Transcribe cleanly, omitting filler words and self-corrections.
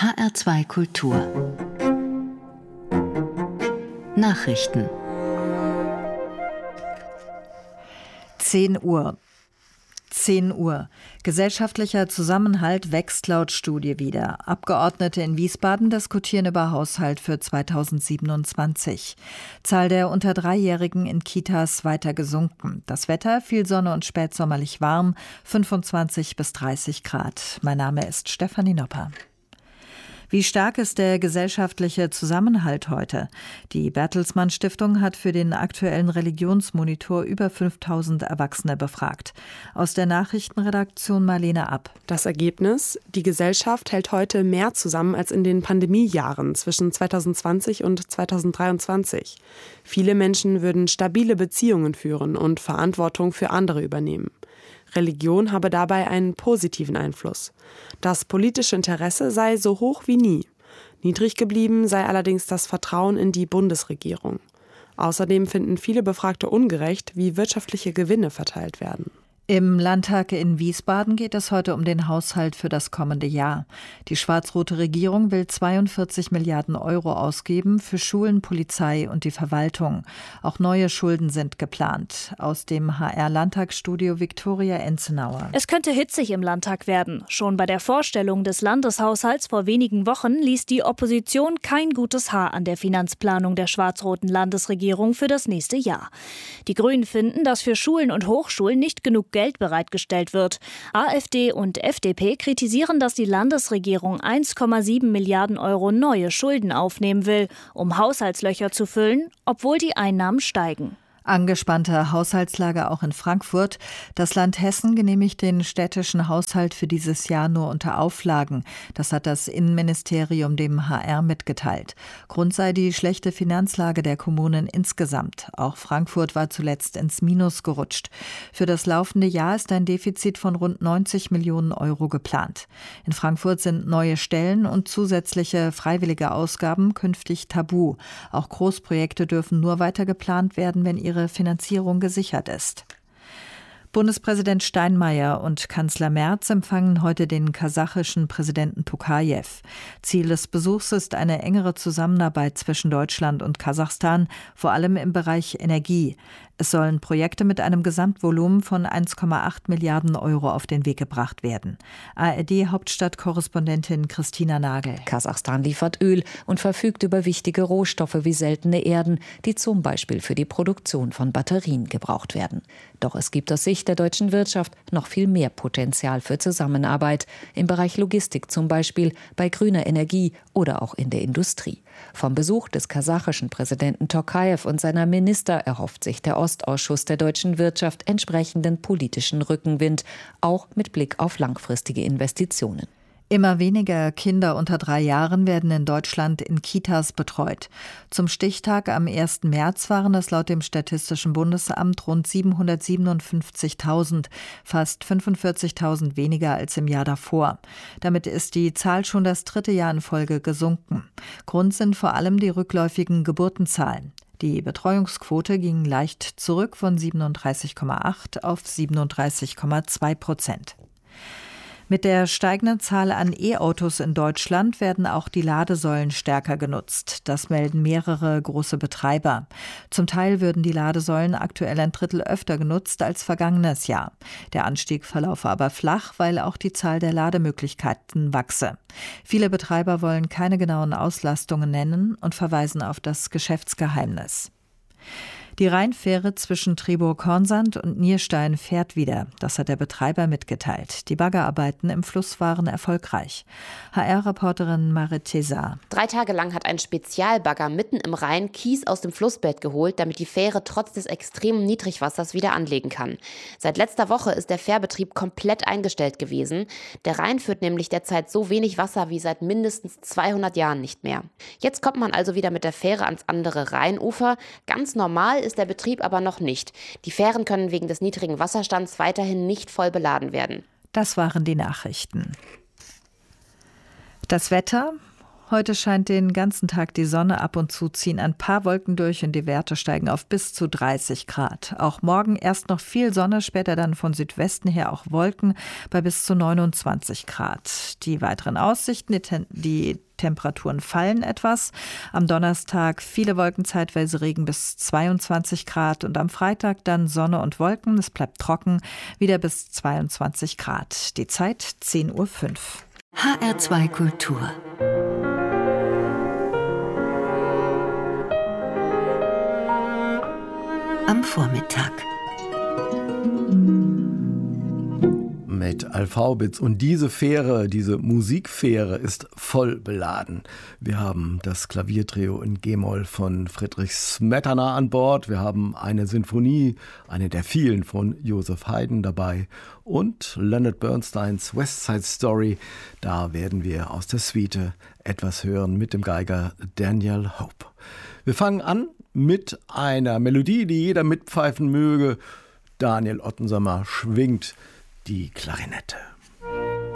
HR2 Kultur Nachrichten 10 Uhr. Gesellschaftlicher Zusammenhalt wächst laut Studie wieder. Abgeordnete in Wiesbaden diskutieren über Haushalt für 2027. Zahl der unter 3-Jährigen in Kitas weiter gesunken. Das Wetter, viel Sonne und spätsommerlich warm, 25 bis 30 Grad. Mein Name ist Stefanie Nopper. Wie stark ist der gesellschaftliche Zusammenhalt heute? Die Bertelsmann Stiftung hat für den aktuellen Religionsmonitor über 5000 Erwachsene befragt. Aus der Nachrichtenredaktion Marlene Ab. Das Ergebnis: Die Gesellschaft hält heute mehr zusammen als in den Pandemiejahren zwischen 2020 und 2023. Viele Menschen würden stabile Beziehungen führen und Verantwortung für andere übernehmen. Religion habe dabei einen positiven Einfluss. Das politische Interesse sei so hoch wie nie. Niedrig geblieben sei allerdings das Vertrauen in die Bundesregierung. Außerdem finden viele Befragte ungerecht, wie wirtschaftliche Gewinne verteilt werden. Im Landtag in Wiesbaden geht es heute um den Haushalt für das kommende Jahr. Die schwarz-rote Regierung will 42 Milliarden Euro ausgeben für Schulen, Polizei und die Verwaltung. Auch neue Schulden sind geplant. Aus dem HR-Landtagsstudio Viktoria Enzenauer. Es könnte hitzig im Landtag werden. Schon bei der Vorstellung des Landeshaushalts vor wenigen Wochen ließ die Opposition kein gutes Haar an der Finanzplanung der schwarz-roten Landesregierung für das nächste Jahr. Die Grünen finden, dass für Schulen und Hochschulen nicht genug Geld bereitgestellt wird. AfD und FDP kritisieren, dass die Landesregierung 1,7 Milliarden Euro neue Schulden aufnehmen will, um Haushaltslöcher zu füllen, obwohl die Einnahmen steigen. Angespannte Haushaltslage auch in Frankfurt. Das Land Hessen genehmigt den städtischen Haushalt für dieses Jahr nur unter Auflagen. Das hat das Innenministerium dem HR mitgeteilt. Grund sei die schlechte Finanzlage der Kommunen insgesamt. Auch Frankfurt war zuletzt ins Minus gerutscht. Für das laufende Jahr ist ein Defizit von rund 90 Millionen Euro geplant. In Frankfurt sind neue Stellen und zusätzliche freiwillige Ausgaben künftig tabu. Auch Großprojekte dürfen nur weiter geplant werden, wenn ihre Finanzierung gesichert ist. Bundespräsident Steinmeier und Kanzler Merz empfangen heute den kasachischen Präsidenten Tokajew. Ziel des Besuchs ist eine engere Zusammenarbeit zwischen Deutschland und Kasachstan, vor allem im Bereich Energie. Es sollen Projekte mit einem Gesamtvolumen von 1,8 Milliarden Euro auf den Weg gebracht werden. ARD-Hauptstadtkorrespondentin Christina Nagel. Kasachstan liefert Öl und verfügt über wichtige Rohstoffe wie seltene Erden, die zum Beispiel für die Produktion von Batterien gebraucht werden. Doch es gibt aus Sicht der deutschen Wirtschaft noch viel mehr Potenzial für Zusammenarbeit, im Bereich Logistik zum Beispiel, bei grüner Energie oder auch in der Industrie. Vom Besuch des kasachischen Präsidenten Tokajew und seiner Minister erhofft sich der Ostausschuss der deutschen Wirtschaft entsprechenden politischen Rückenwind, auch mit Blick auf langfristige Investitionen. Immer weniger Kinder unter 3 Jahren werden in Deutschland in Kitas betreut. Zum Stichtag am 1. März waren es laut dem Statistischen Bundesamt rund 757.000, fast 45.000 weniger als im Jahr davor. Damit ist die Zahl schon das 3. Jahr in Folge gesunken. Grund sind vor allem die rückläufigen Geburtenzahlen. Die Betreuungsquote ging leicht zurück von 37,8 auf 37,2%. Mit der steigenden Zahl an E-Autos in Deutschland werden auch die Ladesäulen stärker genutzt. Das melden mehrere große Betreiber. Zum Teil würden die Ladesäulen aktuell ein Drittel öfter genutzt als vergangenes Jahr. Der Anstieg verlaufe aber flach, weil auch die Zahl der Lademöglichkeiten wachse. Viele Betreiber wollen keine genauen Auslastungen nennen und verweisen auf das Geschäftsgeheimnis. Die Rheinfähre zwischen Triburg-Hornsand und Nierstein fährt wieder. Das hat der Betreiber mitgeteilt. Die Baggerarbeiten im Fluss waren erfolgreich. HR-Reporterin Marit Tesa. 3 Tage lang hat ein Spezialbagger mitten im Rhein Kies aus dem Flussbett geholt, damit die Fähre trotz des extremen Niedrigwassers wieder anlegen kann. Seit letzter Woche ist der Fährbetrieb komplett eingestellt gewesen. Der Rhein führt nämlich derzeit so wenig Wasser wie seit mindestens 200 Jahren nicht mehr. Jetzt kommt man also wieder mit der Fähre ans andere Rheinufer. Ganz normal ist der Betrieb aber noch nicht. Die Fähren können wegen des niedrigen Wasserstands weiterhin nicht voll beladen werden. Das waren die Nachrichten. Das Wetter. Heute scheint den ganzen Tag die Sonne, ab und zu ziehen ein paar Wolken durch und die Werte steigen auf bis zu 30 Grad. Auch morgen erst noch viel Sonne, später dann von Südwesten her auch Wolken bei bis zu 29 Grad. Die weiteren Aussichten, die Temperaturen fallen etwas. Am Donnerstag viele Wolken, zeitweise Regen bis 22 Grad und am Freitag dann Sonne und Wolken. Es bleibt trocken, wieder bis 22 Grad. Die Zeit 10:05 Uhr. HR2 Kultur. Am Vormittag. Mit Alphaubits. Und diese Fähre, diese Musikfähre ist voll beladen. Wir haben das Klaviertrio in G-Moll von Friedrich Smetana an Bord. Wir haben eine Sinfonie, eine der vielen von Joseph Haydn dabei. Und Leonard Bernsteins West Side Story. Da werden wir aus der Suite etwas hören mit dem Geiger Daniel Hope. Wir fangen an mit einer Melodie, die jeder mitpfeifen möge. Daniel Ottensammer schwingt die Klarinette.